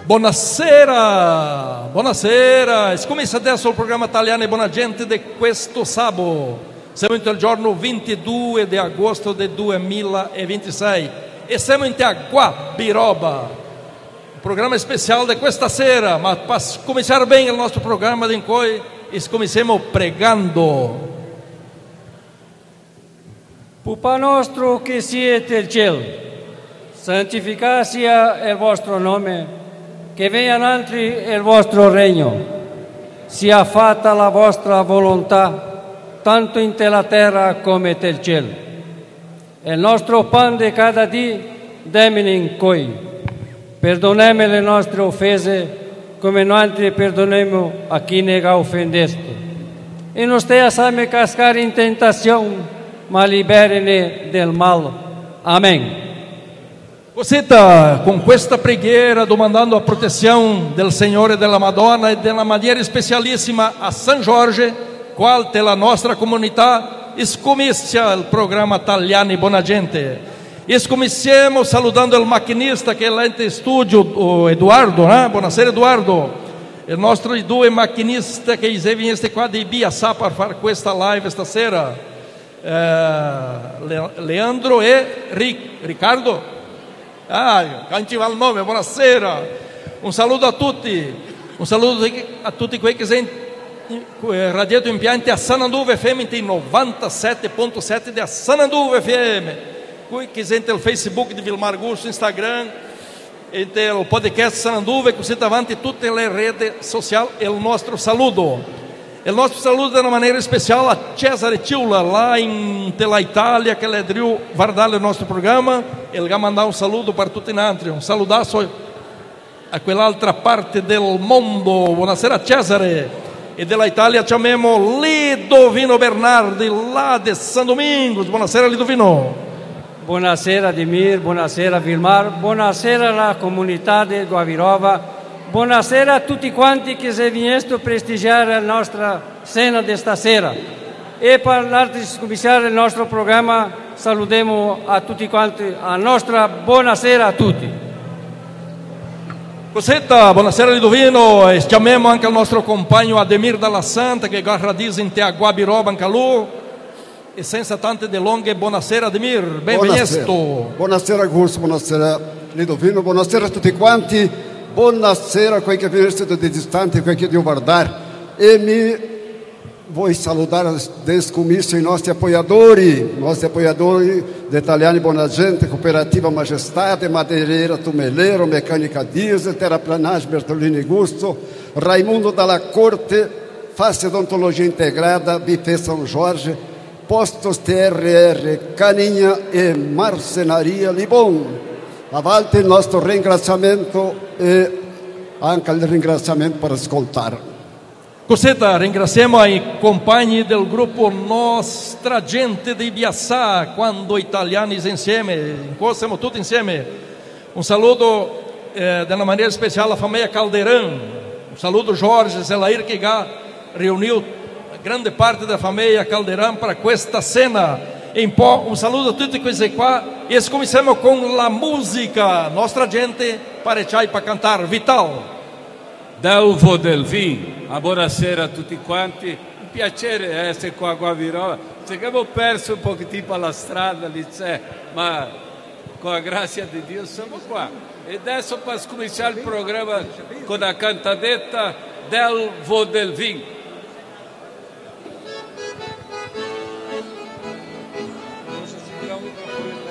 Buonasera, buonasera. Comincia adesso il programma Italiani Buona Gente di questo sabato. Siamo il giorno 22 di agosto del 2026 e siamo in Guabiroba. Un programma speciale di questa sera, ma per cominciare bene il nostro programma in cui cominciamo pregando. Papa nostro che siete il cielo, santificato sia il vostro nome, che venga innanzi il vostro regno, sia fatta la vostra volontà, tanto in la terra come nel cielo. Il nostro pan di cada giorno dammi in noi, perdoniamo le nostre offese, come noi perdoniamo a chi ne ha offeso. E non stia a me cascare in tentazione, ma liberene del mal. Amen. Cosetta, con questa preghiera domandando a protezione del Signore e della Madonna e della maniera specialissima a San Giorgio, qual della nostra comunità, comincia il programma Italiani Buona Gente. Cominciamo saludando il macchinista che è là in studio, Eduardo, buonasera Eduardo. Il nostro due macchinisti che vengono qua di Biassà per fare questa live stasera. Leandro e Riccardo. Cantiva il nome, buonasera. Un saluto a tutti. Un saluto a tutti quelli che sono radiato impianti a Sananduva FM in 97.7 di Sananduva FM. Quelli che sono il Facebook di Vilmar Gusto, Instagram e il podcast Sananduva, che siete avanti tutte le reti sociali. E il nostro saluto. Il nostro saluto de uma maneira especial a Cesare Tiula, lá em la Itália, que ele deu guardar o nosso programa. Ele vai mandar um saludo para tutti altri, um saludaço a quell'altra parte del mondo. Buonasera Cesare. E della Itália chiamiamo Lidovino Bernardi, lá de San Domingos. Buonasera Lidovino. Buonasera Ademir, buonasera Vilmar, buonasera alla comunità di Guabiroba. Buonasera a tutti quanti che si vengono a prestigiare la nostra cena di stasera. E per cominciare il nostro programma salutiamo a tutti quanti, a nostra buonasera a tutti. Cosetta, buonasera Lidovino. E chiamiamo anche il nostro compagno Ademir Dalla Santa che radica in Guabiroba, in Calù. E senza tante delonghe, buonasera Ademir, benvenuto. Buonasera Augusto, buonasera Lidovino, buonasera a tutti quanti. Buonasera a quelli che vengono di distante, a quelli che devo guardare. E mi vuoi salutare desde il comizio i nostri apoiatori di Italiani Buona Gente, Cooperativa Majestate, Madeireira Tumeleiro, Mecânica Diesel, Terraplanagem Bertolini Gusto, Raimundo Dalla Corte, Face Odontologia Integrada, Buffet São Jorge, Postos TRR, Caninha e Marcenaria Libon. A volte il nostro ringraziamento e anche il ringraziamento per ascoltare. Cosetta, ringraziamo i compagni del gruppo Nostra Gente di Biassà, quando italiani insieme, siamo tutti insieme. Un saluto de uma maneira especial à família Caldeirão. Un saluto Jorge Zelair che riuniu grande parte da família Caldeirão para questa cena. Un saluto a tutti questi qua e cominciamo con la musica. Nostra gente parecchiai per cantare. Vital. Del Vodelvin, buonasera a tutti quanti. Un piacere essere qua a Guabiroba. Abbiamo perso un pochettino per la strada lì c'è, ma con la grazia di Dio siamo qua. E adesso per cominciare il programma con la cantadetta Del Vodelvin.